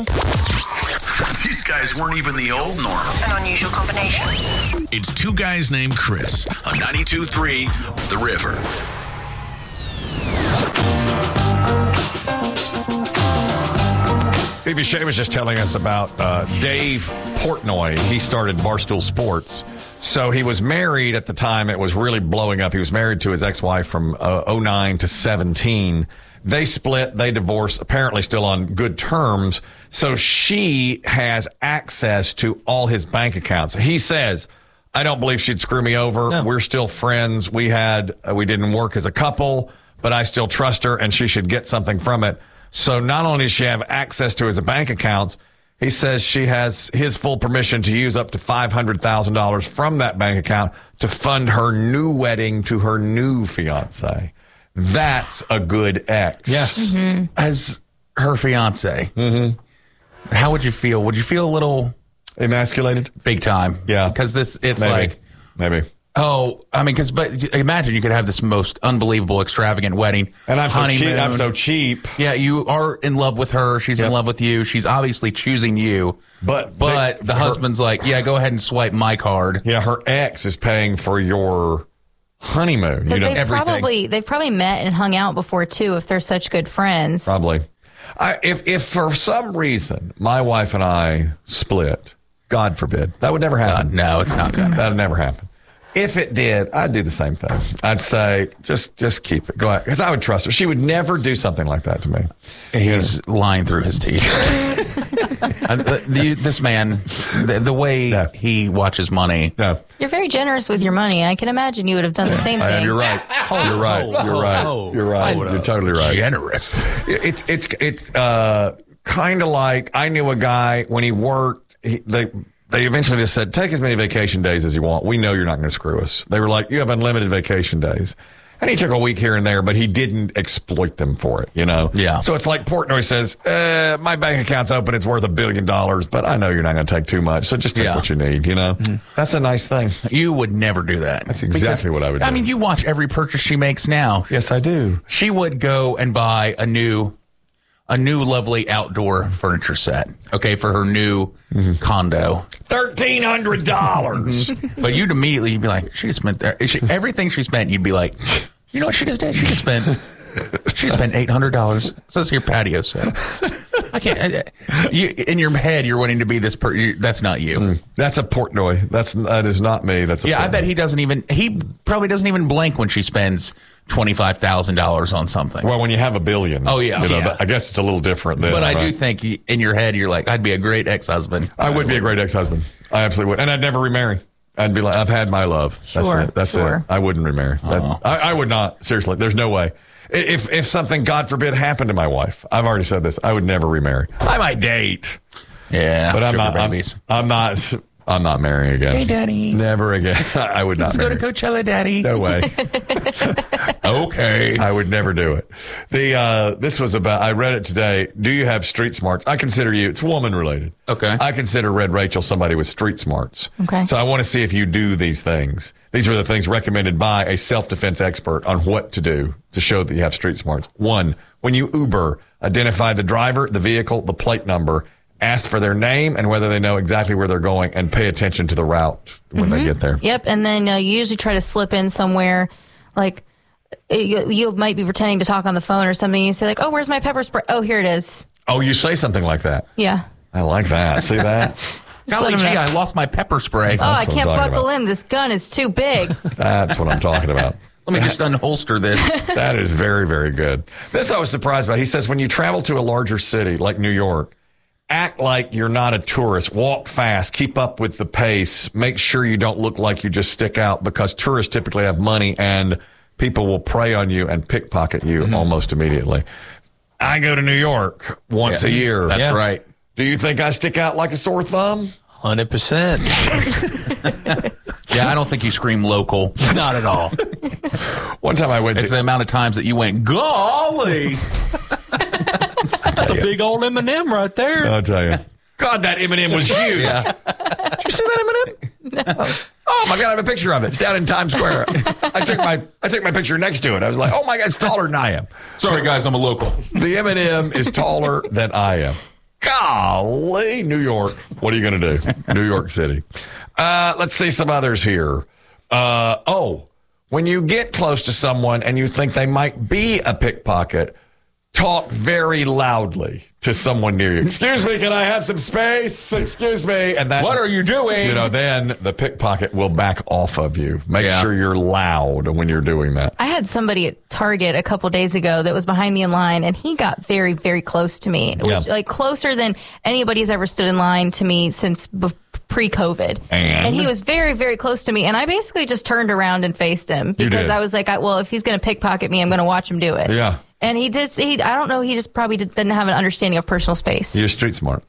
These guys weren't even the old normal. An unusual combination. It's two guys named Chris on 92.3 The River. BB Shea was just telling us about Dave Portnoy. He started Barstool Sports. So he was married at the time it was really blowing up. He was married to his ex-wife from 09 to 17. They split. They divorced, apparently still on good terms. So she has access to all his bank accounts. He says, I don't believe she'd screw me over. No. We're still friends. We didn't work as a couple, but I still trust her and she should get something from it. So not only does she have access to his bank accounts, he says she has his full permission to use up to $500,000 from that bank account to fund her new wedding to her new fiance. That's a good ex. Yes. Mm-hmm. As her fiance, how would you feel? Would you feel a little emasculated? Big time. Yeah. Because maybe. Oh, I mean, but imagine you could have this most unbelievable, extravagant wedding. And I'm so cheap. Yeah, you are in love with her. She's in love with you. She's obviously choosing you. But the husband's like, yeah, go ahead and swipe my card. Yeah, her ex is paying for your honeymoon. Because they've probably met and hung out before, too, if they're such good friends. Probably. If for some reason my wife and I split, God forbid, that would never happen. No, it's not going to. That would never happen. If it did, I'd do the same thing. I'd say, just keep it. Go ahead. Because I would trust her. She would never do something like that to me. He's lying through his teeth. This man, the way he watches money. No. You're very generous with your money. I can imagine you would have done the same thing. You're right. You're right. You're totally right. Generous. It's kind of like I knew a guy when he worked. They eventually just said, take as many vacation days as you want. We know you're not going to screw us. They were like, you have unlimited vacation days. And he took a week here and there, but he didn't exploit them for it, you know? Yeah. So it's like Portnoy says, my bank account's open. It's worth $1 billion, but I know you're not going to take too much. So just take what you need, you know? Mm-hmm. That's a nice thing. You would never do that. That's exactly what I would do. I mean, you watch every purchase she makes now. Yes, I do. She would go and buy a new lovely outdoor furniture set, okay, for her new condo. $1,300. But you'd be like, she just spent everything she spent. You'd be like, you know what she just did? She just spent $800. It says here patio set. I can't. In your head, you're wanting to be this person. That's not you. That's a Portnoy. That is not me. That's a Portnoy. I bet he probably doesn't even blink when she spends $25,000 on something. Well, when you have $1 billion. Oh, yeah. I guess it's a little different then. But I do think in your head, you're like, I'd be a great ex-husband. I would be a great ex-husband. I absolutely would. And I'd never remarry. I'd be like, I've had my love. That's it. I wouldn't remarry. I would not. Seriously. There's no way. If something, God forbid, happened to my wife, I've already said this, I would never remarry. I might date. Yeah. But I'm not marrying again. Hey, Daddy. Never again. I would not. Let's go to Coachella, Daddy. No way. Okay. I would never do it. This was about, I read it today. Do you have street smarts? I consider you, it's woman related. Okay. I consider Red Rachel somebody with street smarts. Okay. So I want to see if you do these things. These are the things recommended by a self-defense expert on what to do to show that you have street smarts. 1, when you Uber, identify the driver, the vehicle, the plate number, ask for their name and whether they know exactly where they're going, and pay attention to the route when they get there. Yep, and then you usually try to slip in somewhere, like you might be pretending to talk on the phone or something. You say like, "Oh, where's my pepper spray? Oh, here it is." Oh, you say something like that. Yeah. I like that. See that? Golly gee, I lost my pepper spray. Oh, I can't buckle in. This gun is too big. That's what I'm talking about. Let me just unholster this. That is very, very good. This I was surprised by. He says when you travel to a larger city like New York, act like you're not a tourist. Walk fast. Keep up with the pace. Make sure you don't look like you just stick out, because tourists typically have money and people will prey on you and pickpocket you almost immediately. I go to New York once a year. That's right. Do you think I stick out like a sore thumb? 100%. Yeah, I don't think you scream local. Not at all. One time I went It's the amount of times that you went, golly. That's a big old M&M right there. I'll tell you. God, that M&M was huge. Yeah. Did you see that M&M? No. Oh my God, I have a picture of it. It's down in Times Square. I took my picture next to it. I was like, oh my God, it's taller than I am. Sorry, guys, I'm a local. The M&M is taller than I am. Golly, New York. What are you going to do? New York City. Let's see some others here. When you get close to someone and you think they might be a pickpocket, talk very loudly to someone near you. Excuse me, can I have some space? Excuse me. And that, What are you doing? Then the pickpocket will back off of you. Make sure you're loud when you're doing that. I had somebody at Target a couple days ago that was behind me in line, and he got very, very close to me, which, like closer than anybody's ever stood in line to me since pre-COVID. And he was very, very close to me, and I basically just turned around and faced him because I was like, well, if he's going to pickpocket me, I'm going to watch him do it. Yeah. And he did. I don't know. He just probably didn't have an understanding of personal space. You're street smart.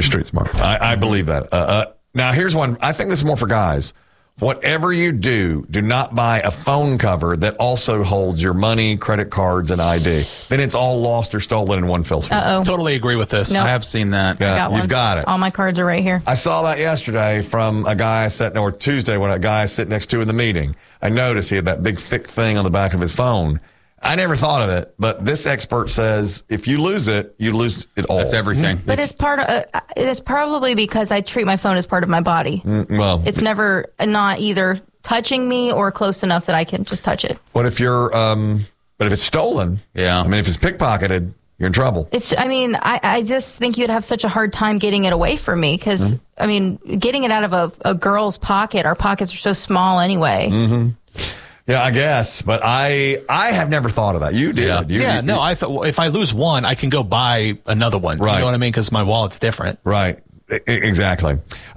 I believe that. Now, here's one. I think this is more for guys. Whatever you do, do not buy a phone cover that also holds your money, credit cards, and ID. Then it's all lost or stolen in one fell swoop. Totally agree with this. Nope. I have seen that. Yeah, you've got it. All my cards are right here. I saw that yesterday from a guy Tuesday when a guy I sit next to in the meeting. I noticed he had that big thick thing on the back of his phone. I never thought of it, but this expert says if you lose it, you lose it all. That's everything. But it's it's probably because I treat my phone as part of my body. Well, it's never not either touching me or close enough that I can just touch it. What if you're, but if it's stolen? Yeah. I mean, if it's pickpocketed, you're in trouble. I just think you'd have such a hard time getting it away from me because, getting it out of a girl's pocket, our pockets are so small anyway. Mm-hmm. Yeah, I guess, but I have never thought of that. You did. Yeah. I thought if I lose one, I can go buy another one. Right. You know what I mean? Because my wallet's different. Right. Exactly.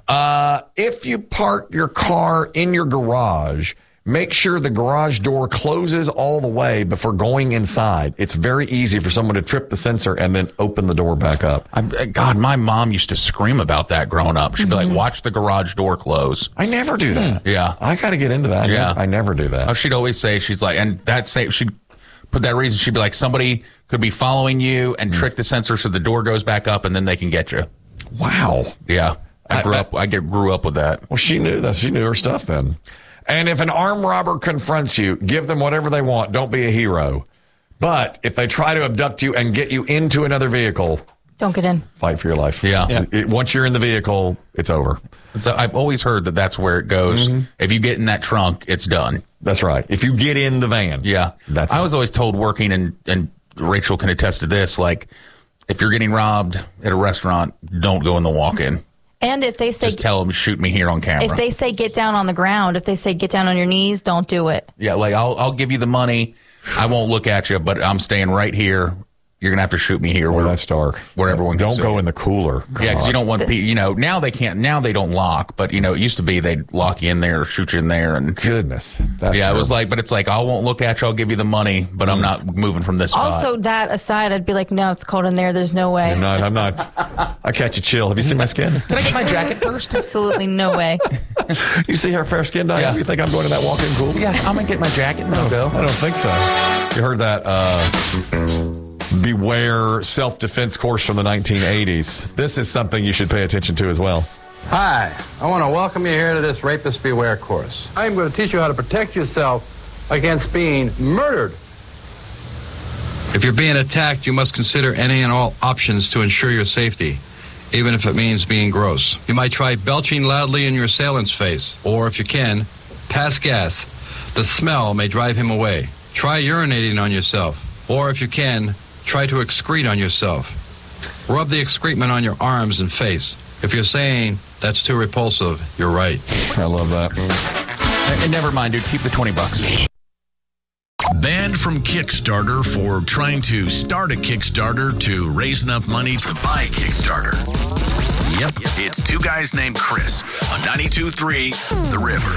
If you park your car in your garage, make sure the garage door closes all the way before going inside. It's very easy for someone to trip the sensor and then open the door back up. God, my mom used to scream about that growing up. She'd be like, watch the garage door close. I never do that. Yeah. I got to get into that. Yeah. I never do that. Oh, she'd always say, she's like, and she'd put that reason, she'd be like, somebody could be following you and trick the sensor so the door goes back up and then they can get you. Wow. Yeah. I grew up with that. Well, she knew that. She knew her stuff then. And if an armed robber confronts you, give them whatever they want. Don't be a hero. But if they try to abduct you and get you into another vehicle, don't get in. Fight for your life. Yeah. Once you're in the vehicle, it's over. So I've always heard that that's where it goes. Mm-hmm. If you get in that trunk, it's done. That's right. If you get in the van. Yeah. I was always told working, and Rachel can attest to this, like, if you're getting robbed at a restaurant, don't go in the walk-in. And if they say, just tell them, shoot me here on camera. If they say get down on the ground, if they say get down on your knees, don't do it. Yeah, like I'll give you the money. I won't look at you, but I'm staying right here. You're going to have to shoot me here. Where that's dark. Where everyone can Don't see go it. in the cooler. Yeah, because you don't want people, now they can't, now they don't lock, but, it used to be they'd lock you in there or shoot you in there. And goodness. That's yeah, terrible. it was like, but it's like, I won't look at you, I'll give you the money, but I'm not moving from this spot. Also, that aside, I'd be like, no, it's cold in there. There's no way. I'm not. I catch you chill. Have you seen my skin? Can I get my jacket first? Absolutely no way. You see how fair skinned I am? You think I'm going to that walk-in cool? Yeah, I'm going to get my jacket and I'll go. I don't think so. You heard that Beware self-defense course from the 1980s. This is something you should pay attention to as well. Hi, I want to welcome you here to this Rapist Beware course. I'm going to teach you how to protect yourself against being murdered. If you're being attacked, you must consider any and all options to ensure your safety, even if it means being gross. You might try belching loudly in your assailant's face, or if you can, pass gas. The smell may drive him away. Try urinating on yourself, or if you can, try to excrete on yourself. Rub the excrement on your arms and face. If you're saying that's too repulsive, you're right. I love that. And never mind, dude. Keep the $20. Banned from Kickstarter for trying to start a Kickstarter to raise enough money to buy a Kickstarter. Yep, it's two guys named Chris on 92.3 The River.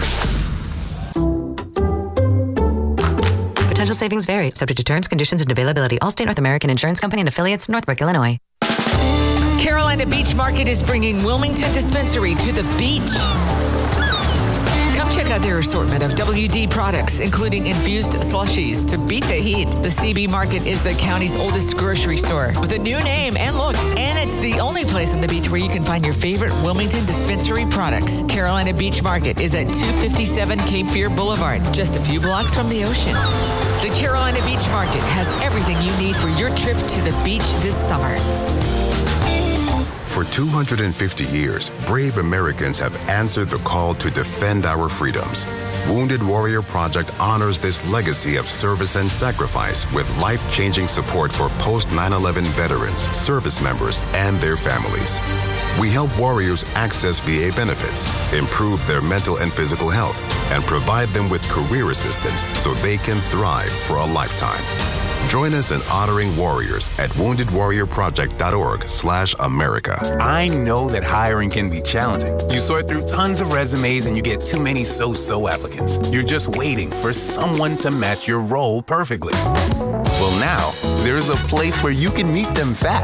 Potential savings vary, subject to terms, conditions, and availability. Allstate North American Insurance Company and affiliates, Northbrook, Illinois. Carolina Beach Market is bringing Wilmington Dispensary to the beach. Come check out their assortment of WD products, including infused slushies to beat the heat. The CB Market is the county's oldest grocery store with a new name and look. And it's the only place on the beach where you can find your favorite Wilmington Dispensary products. Carolina Beach Market is at 257 Cape Fear Boulevard, just a few blocks from the ocean. The Carolina Beach Market has everything you need for your trip to the beach this summer. For 250 years, brave Americans have answered the call to defend our freedoms. Wounded Warrior Project honors this legacy of service and sacrifice with life-changing support for post-9/11 veterans, service members, and their families. We help warriors access VA benefits, improve their mental and physical health, and provide them with career assistance so they can thrive for a lifetime. Join us in honoring warriors at woundedwarriorproject.org/America. I know that hiring can be challenging. You sort through tons of resumes and you get too many so-so applicants. You're just waiting for someone to match your role perfectly. Well, now there's a place where you can meet them fast.